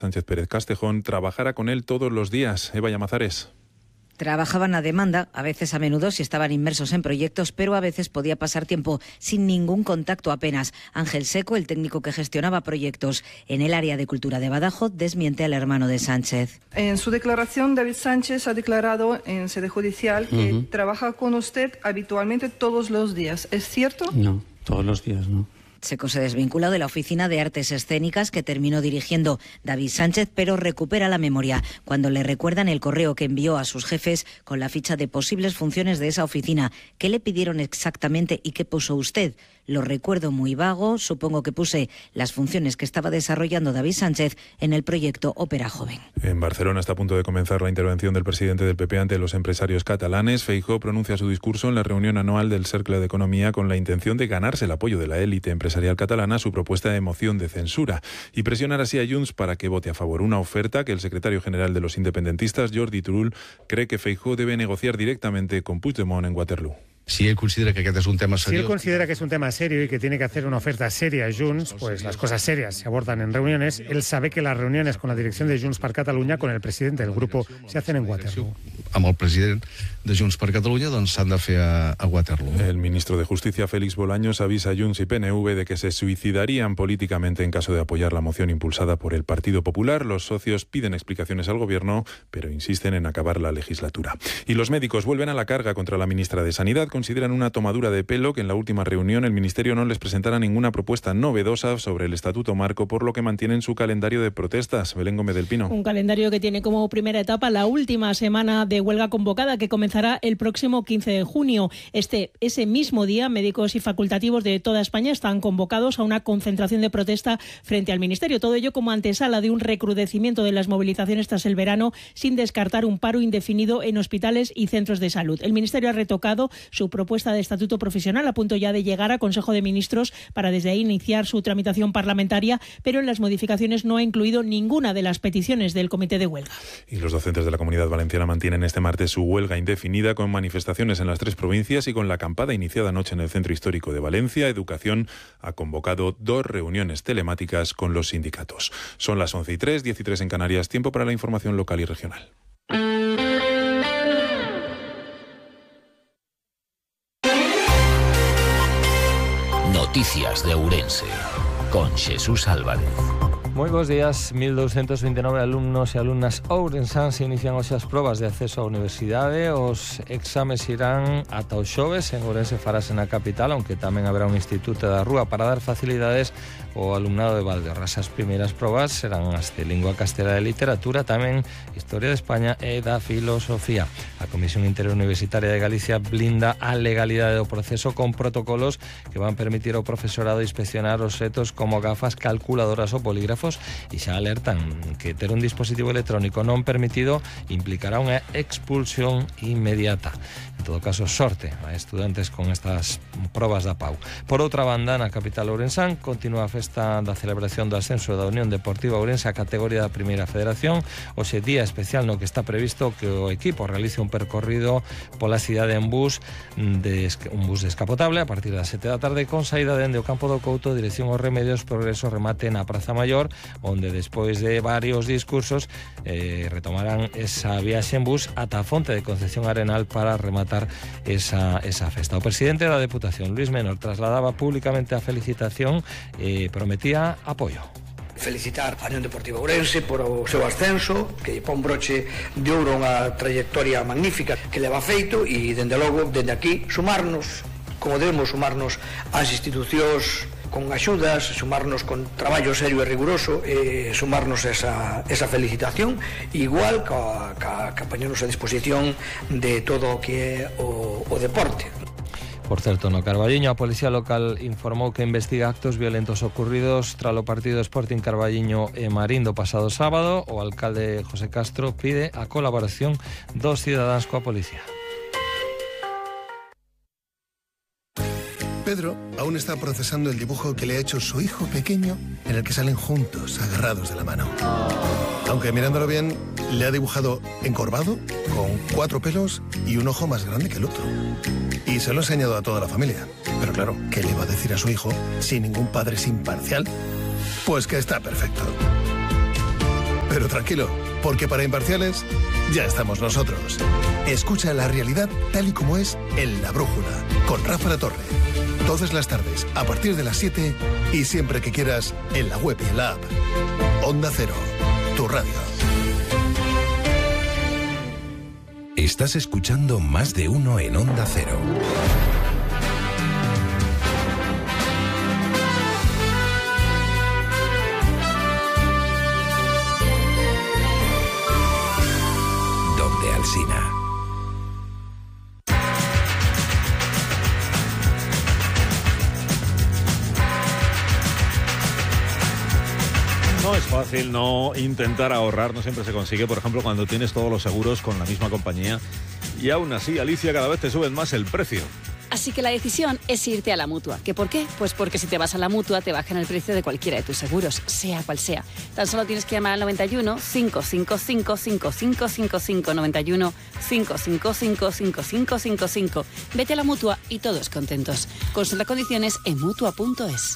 Sánchez Pérez Castejón trabajara con él todos los días. Eva Llamazares. Trabajaban a demanda, a veces a menudo si estaban inmersos en proyectos, pero a veces podía pasar tiempo sin ningún contacto apenas. Ángel Seco, el técnico que gestionaba proyectos en el área de cultura de Badajoz, desmiente al hermano de Sánchez. En su declaración, David Sánchez ha declarado en sede judicial que trabaja con usted habitualmente todos los días. ¿Es cierto? No, todos los días no. Seco se desvinculó de la Oficina de Artes Escénicas que terminó dirigiendo David Sánchez, pero recupera la memoria cuando le recuerdan el correo que envió a sus jefes con la ficha de posibles funciones de esa oficina. ¿Qué le pidieron exactamente y qué puso usted? Lo recuerdo muy vago, supongo que puse las funciones que estaba desarrollando David Sánchez en el proyecto Ópera Joven. En Barcelona está a punto de comenzar la intervención del presidente del PP ante los empresarios catalanes. Feijóo pronuncia su discurso en la reunión anual del Cercle de Economía con la intención de ganarse el apoyo de la élite empresarial catalana a su propuesta de moción de censura y presionar así a Junts para que vote a favor. Una oferta que el secretario general de los independentistas, Jordi Turull, cree que Feijóo debe negociar directamente con Puigdemont en Waterloo. Si él considera que es un tema serio... Si él considera que es un tema serio y que tiene que hacer una oferta seria a Junts, pues las cosas serias se abordan en reuniones. Él sabe que las reuniones con la dirección de Junts per Catalunya, con el presidente del grupo, se hacen en Waterloo. Amb el president de Junts per Catalunya, doncs s'han de fer a Waterloo. El ministro de Justicia, Félix Bolaños, avisa a Junts y PNV de que se suicidarían políticamente en caso de apoyar la moción impulsada por el Partido Popular. Los socios piden explicaciones al gobierno, pero insisten en acabar la legislatura. Y los médicos vuelven a la carga contra la ministra de Sanidad. Consideran una tomadura de pelo que en la última reunión el Ministerio no les presentara ninguna propuesta novedosa sobre el Estatuto Marco, por lo que mantienen su calendario de protestas. Belén Gómez del Pino. Un calendario que tiene como primera etapa la última semana de huelga convocada, que comenzará el próximo 15 de junio. Ese mismo día, médicos y facultativos de toda España están convocados a una concentración de protesta frente al Ministerio. Todo ello como antesala de un recrudecimiento de las movilizaciones tras el verano, sin descartar un paro indefinido en hospitales y centros de salud. El Ministerio ha retocado su propuesta de estatuto profesional a punto ya de llegar a Consejo de Ministros para desde ahí iniciar su tramitación parlamentaria, pero en las modificaciones no ha incluido ninguna de las peticiones del comité de huelga. Y los docentes de la Comunidad Valenciana mantienen este martes su huelga indefinida con manifestaciones en las 3 provincias y con la acampada iniciada anoche en el Centro Histórico de Valencia. Educación ha convocado 2 reuniones telemáticas con los sindicatos. Son las 11:03, 10:03 en Canarias. Tiempo para la información local y regional. Noticias de Ourense, con Jesús Álvarez. Moi bons días. 1.229 alumnos e alumnas ourensáns inician hoxe as probas de acceso á universidade. Os exames irán ata o xoves. En Ourense farase na capital, aunque tamén haberá un instituto da Rúa para dar facilidades ao alumnado de Valdeorras. As primeiras probas serán as de lingua castelá e literatura, tamén historia de España e da filosofía. A Comisión Interuniversitaria de Galicia blinda a legalidade do proceso con protocolos que van permitir ao profesorado inspeccionar os retos como gafas, calculadoras ou polígrafos, e xa alertan que ter un dispositivo electrónico non permitido implicará unha expulsión inmediata. En todo caso, sorte a estudantes con estas probas da PAU. Por outra banda, na capital ourensán continúa a festa da celebración do ascenso da Unión Deportiva Ourense a categoría da Primeira Federación. Hoxe día especial no que está previsto que o equipo realice un percorrido pola cidade en bus de descapotable a partir das 7 da tarde con saída dende o campo do Couto dirección aos Remedios, progreso remate na Praza Maior, onde despois de varios discursos retomarán esa viaxe en bus ata a Fonte de Concepción Arenal para rematar esa festa. O presidente da Deputación, Luis Menor, trasladaba públicamente a felicitación e prometía apoio. Felicitar a Unión Deportiva Ourense por o seu ascenso, que pon broche de ouro unha trayectoria magnífica que leva feito, e dende logo, dende aquí, sumarnos, como debemos sumarnos ás institucións con axudas, sumarnos con traballo serio e riguroso, sumarnos esa felicitación, igual que poñernos a disposición de todo o que é o deporte. Por certo, no Carballiño, a Policía Local informou que investiga actos violentos ocurridos tras o partido Sporting Carballiño e Marín do pasado sábado. O alcalde José Castro pide a colaboración dos cidadáns coa policía. Pedro aún está procesando el dibujo que le ha hecho su hijo pequeño, en el que salen juntos, agarrados de la mano. Aunque mirándolo bien, le ha dibujado encorvado, con 4 pelos y un ojo más grande que el otro. Y se lo ha enseñado a toda la familia. Pero claro, ¿qué le va a decir a su hijo si ningún padre es imparcial? Pues que está perfecto. Pero tranquilo, porque para imparciales ya estamos nosotros. Escucha la realidad tal y como es en La Brújula, con Rafa La Torre. Todas las tardes, a partir de las 7 y siempre que quieras, en la web y en la app. Onda Cero, tu radio. Estás escuchando Más de Uno en Onda Cero. Donde Alsina. No es fácil no intentar ahorrar, no siempre se consigue, por ejemplo, cuando tienes todos los seguros con la misma compañía y aún así, Alicia, cada vez te suben más el precio. Así que la decisión es irte a la Mutua. ¿Qué por qué? Pues porque si te vas a la Mutua te bajan el precio de cualquiera de tus seguros, sea cual sea. Tan solo tienes que llamar al 91 555 5555 91 555 5555. Vete a la Mutua y todos contentos. Consulta condiciones en Mutua.es.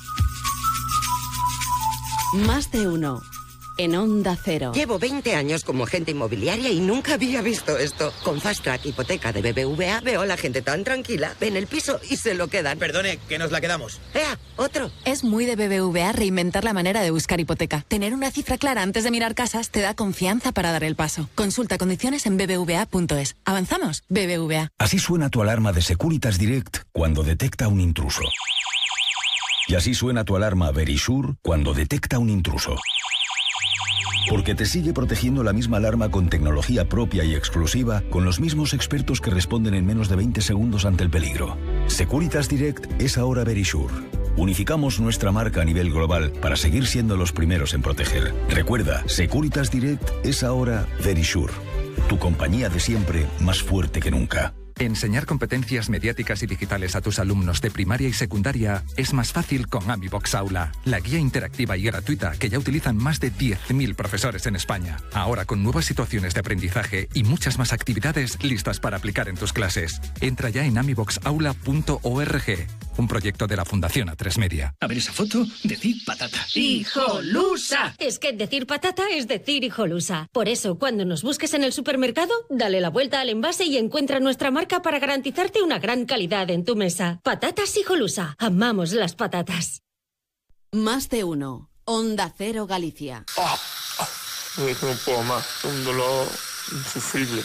Más de uno. En Onda Cero. Llevo 20 años como agente inmobiliaria y nunca había visto esto. Con Fast Track Hipoteca de BBVA veo a la gente tan tranquila. Ven el piso y se lo quedan. Perdone, que nos la quedamos. ¡Ea! ¡Otro! Es muy de BBVA reinventar la manera de buscar hipoteca. Tener una cifra clara antes de mirar casas te da confianza para dar el paso. Consulta condiciones en bbva.es. ¿Avanzamos? BBVA. Así suena tu alarma de Securitas Direct cuando detecta un intruso. Y así suena tu alarma Verisure cuando detecta un intruso. Porque te sigue protegiendo la misma alarma con tecnología propia y exclusiva, con los mismos expertos que responden en menos de 20 segundos ante el peligro. Securitas Direct es ahora Verisure. Unificamos nuestra marca a nivel global para seguir siendo los primeros en proteger. Recuerda, Securitas Direct es ahora Verisure. Tu compañía de siempre, más fuerte que nunca. Enseñar competencias mediáticas y digitales a tus alumnos de primaria y secundaria es más fácil con AmiBox Aula, la guía interactiva y gratuita que ya utilizan más de 10.000 profesores en España. Ahora con nuevas situaciones de aprendizaje y muchas más actividades listas para aplicar en tus clases. Entra ya en amiboxaula.org, un proyecto de la Fundación A3 Media. A ver esa foto, decir patata. ¡Hijolusa! Es que decir patata es decir hijolusa. Por eso, cuando nos busques en el supermercado, dale la vuelta al envase y encuentra nuestra marca para garantizarte una gran calidad en tu mesa. Patatas Hijolusa. Amamos las patatas. Más de uno. Onda Cero Galicia. No puedo más. Un dolor insufrible.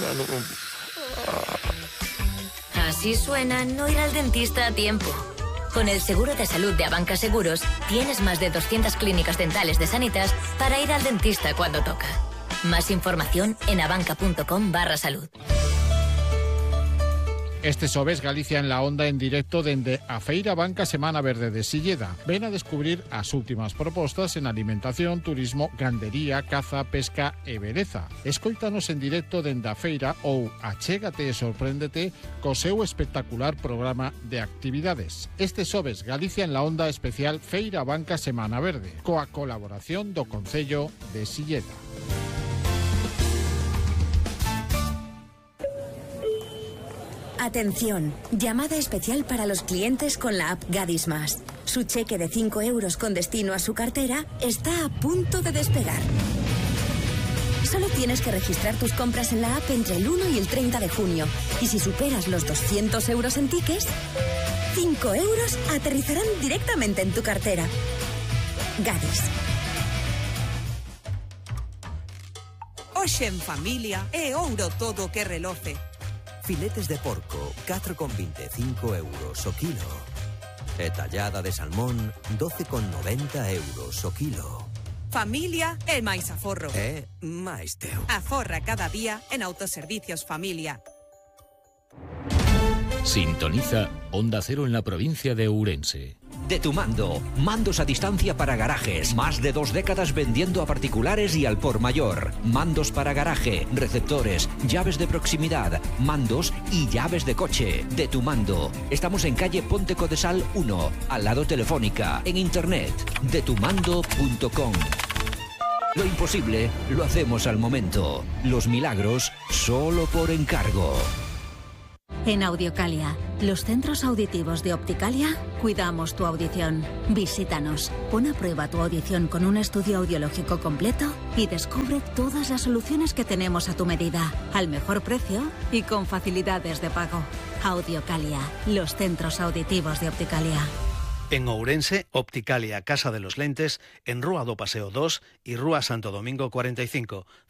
Así suena no ir al dentista a tiempo. Con el seguro de salud de Abanca Seguros, tienes más de 200 clínicas dentales de Sanitas para ir al dentista cuando toca. Más información en abanca.com/salud. Este xoves Galicia en la onda en directo dende a Feira Banca Semana Verde de Silleda. Ven a descubrir as últimas propostas en alimentación, turismo, gandería, caza, pesca e beleza. Escoítanos en directo dende a feira ou achégate e sorpréndete co seu espectacular programa de actividades. Este xoves Galicia en la onda especial Feira Banca Semana Verde, coa colaboración do Concello de Silleda. Atención, llamada especial para los clientes con la app Gadis Más. Su cheque de 5 euros con destino a su cartera está a punto de despegar. Solo tienes que registrar tus compras en la app entre el 1 y el 30 de junio. Y si superas los 200 euros en tickets, 5 euros aterrizarán directamente en tu cartera. Gadis. Hoxe en familia é ouro todo que reloce. Filetes de porco, 4,25 euros o kilo. E tallada de salmón, 12,90 euros o kilo. Familia é máis aforro. É máis teu. Aforra cada día en Autoservicios Familia. Sintoniza Onda Cero en la provincia de Ourense. De Tu Mando, mandos a distancia para garajes, más de 2 décadas vendiendo a particulares y al por mayor. Mandos para garaje, receptores, llaves de proximidad, mandos y llaves de coche. De Tu Mando. Estamos en calle Ponte Codesal 1, al lado Telefónica, en internet, detumando.com. Lo imposible lo hacemos al momento. Los milagros solo por encargo. En Audiocalia, los centros auditivos de Opticalia, cuidamos tu audición. Visítanos, pon a prueba tu audición con un estudio audiológico completo y descubre todas las soluciones que tenemos a tu medida, al mejor precio y con facilidades de pago. Audiocalia, los centros auditivos de Opticalia. En Ourense, Opticalia Casa de los Lentes, en Rúa do Paseo 2 y Rúa Santo Domingo 45.